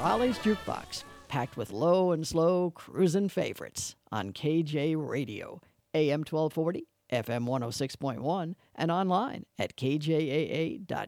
Raleigh's Jukebox, packed with low and slow cruisin' favorites on KJ Radio, AM 1240, FM 106.1, and online at kjaa.com.